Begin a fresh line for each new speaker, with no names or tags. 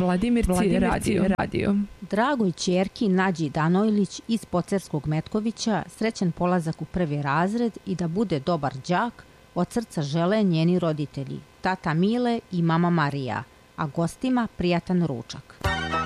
Vladimirci radio.
Dragoj ćerki Nađi Danojlić iz Pocerskog Metkovića srećan polazak u prvi razred i da bude dobar đak od srca žele njeni roditelji, tata Mile i mama Marija, a gostima prijatan ručak.